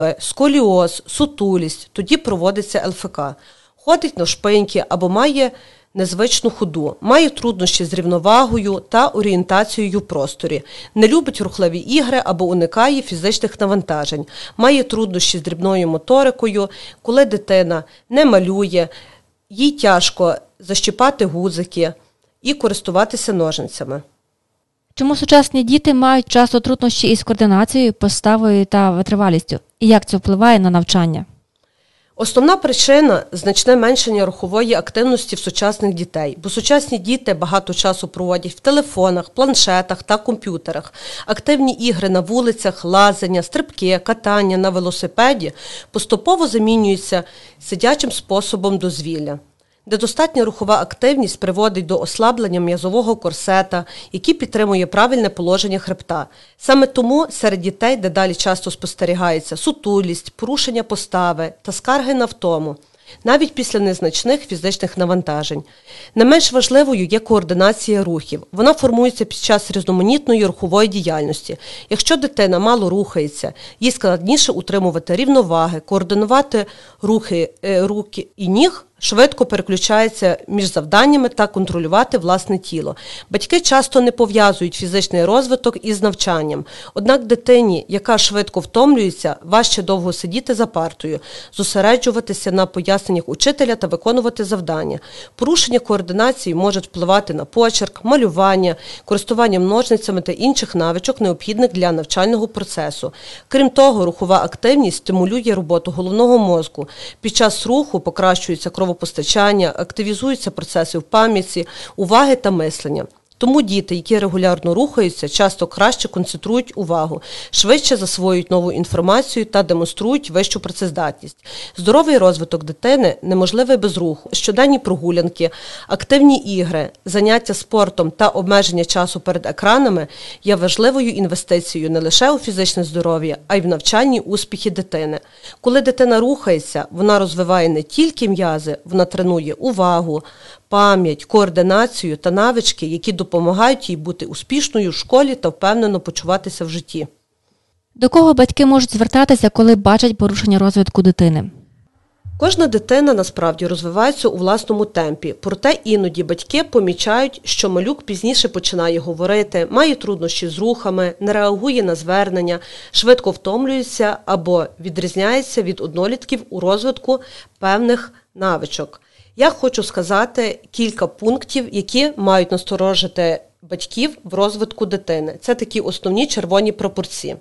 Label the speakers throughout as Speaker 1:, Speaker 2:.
Speaker 1: сколіоз, сутулість, тоді проводиться ЛФК. Ходить навшпиньки або має незвичну ходу, має труднощі з рівновагою та орієнтацією в просторі, не любить рухливі ігри або уникає фізичних навантажень, має труднощі з дрібною моторикою, коли дитина не малює, їй тяжко защіпати гудзики і користуватися ножницями.
Speaker 2: Чому сучасні діти мають часто труднощі із координацією, поставою та витривалістю? І як це впливає на навчання?
Speaker 1: Основна причина – значне меншення рухової активності в сучасних дітей, бо сучасні діти багато часу проводять в телефонах, планшетах та комп'ютерах. Активні ігри на вулицях, лазення, стрибки, катання на велосипеді поступово замінюються сидячим способом дозвілля. Недостатня рухова активність приводить до ослаблення м'язового корсета, який підтримує правильне положення хребта. Саме тому серед дітей дедалі часто спостерігається сутулість, порушення постави та скарги на втому, навіть після незначних фізичних навантажень. Не менш важливою є координація рухів. Вона формується під час різноманітної рухової діяльності. Якщо дитина мало рухається, їй складніше утримувати рівноваги, координувати рухи рук і ніг, швидко переключається між завданнями та контролювати власне тіло. Батьки часто не пов'язують фізичний розвиток із навчанням. Однак дитині, яка швидко втомлюється, важче довго сидіти за партою, зосереджуватися на поясненнях учителя та виконувати завдання. Порушення координації можуть впливати на почерк, малювання, користування ножницями та інших навичок, необхідних для навчального процесу. Крім того, рухова активність стимулює роботу головного мозку. Під час руху покращується кровопостачання, активізуються процеси в пам'яті, уваги та мислення. Тому діти, які регулярно рухаються, часто краще концентрують увагу, швидше засвоюють нову інформацію та демонструють вищу працездатність. Здоровий розвиток дитини неможливий без руху. Щоденні прогулянки, активні ігри, заняття спортом та обмеження часу перед екранами є важливою інвестицією не лише у фізичне здоров'я, а й в навчальні успіхи дитини. Коли дитина рухається, вона розвиває не тільки м'язи, вона тренує увагу, пам'ять, координацію та навички, які допомагають їй бути успішною в школі та впевнено почуватися в житті.
Speaker 2: До кого батьки можуть звертатися, коли бачать порушення розвитку дитини?
Speaker 1: Кожна дитина насправді розвивається у власному темпі, проте іноді батьки помічають, що малюк пізніше починає говорити, має труднощі з рухами, не реагує на звернення, швидко втомлюється або відрізняється від однолітків у розвитку певних навичок. Я хочу сказати кілька пунктів, які мають насторожити батьків в розвитку дитини. Це такі основні червоні прапорці.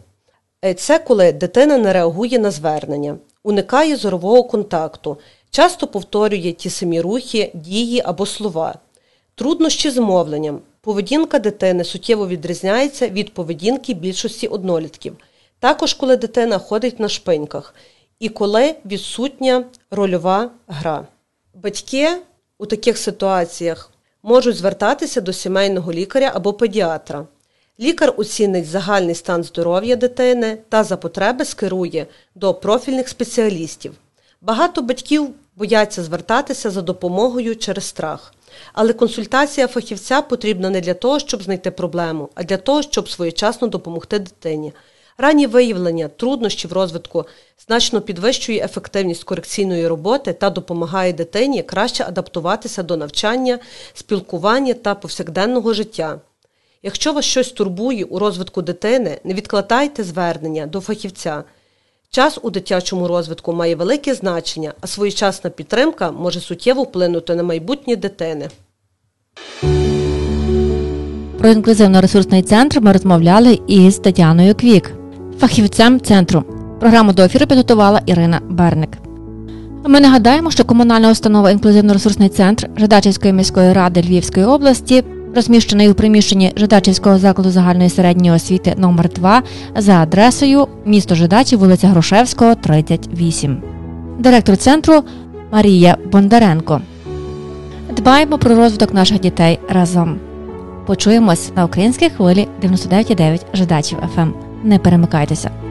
Speaker 1: Це коли дитина не реагує на звернення, уникає зорового контакту, часто повторює ті самі рухи, дії або слова. Труднощі з мовленням. Поведінка дитини суттєво відрізняється від поведінки більшості однолітків. Також, коли дитина ходить на шпиньках і коли відсутня рольова гра. Батьки у таких ситуаціях можуть звертатися до сімейного лікаря або педіатра. Лікар оцінить загальний стан здоров'я дитини та за потреби скерує до профільних спеціалістів. Багато батьків бояться звертатися за допомогою через страх. Але консультація фахівця потрібна не для того, щоб знайти проблему, а для того, щоб своєчасно допомогти дитині. Раннє виявлення труднощів розвитку значно підвищує ефективність корекційної роботи та допомагає дитині краще адаптуватися до навчання, спілкування та повсякденного життя. Якщо вас щось турбує у розвитку дитини, не відкладайте звернення до фахівця. Час у дитячому розвитку має велике значення, а своєчасна підтримка може суттєво вплинути на майбутнє дитини.
Speaker 2: Про інклюзивно-ресурсний центр ми розмовляли із Тетяною Квік, фахівцем центру. Програму до ефіру підготувала Ірина Берник. Ми нагадаємо, що комунальна установа «Інклюзивно-ресурсний центр» Жидачівської міської ради Львівської області, розміщений у приміщенні Жидачівського закладу загальної середньої освіти номер 2 за адресою місто Жидачів, вулиця Грушевського, 38. Директор центру Марія Бондаренко. Дбаємо про розвиток наших дітей разом. Почуємось на українській хвилі 99,9 Жидачів ФМ. Не перемикайтеся.